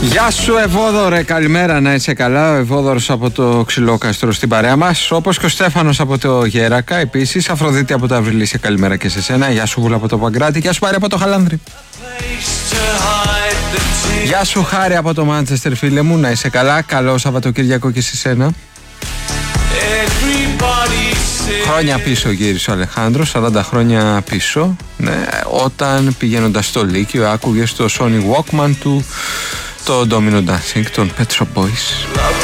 Γεια σου Ευόδωρε, καλημέρα, να είσαι καλά. Ο Ευόδωρος από το Ξυλόκαστρο στην παρέα μας, όπως και ο Στέφανος από το Γέρακα. Επίσης Αφροδίτη από το Αυριλίσια, καλημέρα και σε σένα. Γεια σου Βούλα από το Παγκράτη. Γεια σου Πάρη από το Χαλάνδρι. Γεια σου Χάρη από το Μάντσεστερ, φίλε μου, να είσαι καλά. Καλό Σαββατοκύριακο και σε σένα. Χρόνια πίσω γύρισε ο Αλεχάνδρος, 40 χρόνια πίσω, ναι, όταν πηγαίνοντας στο Λύκειο άκουγες το Sony Walkman του, το Domino Dancing των Pet Shop Boys.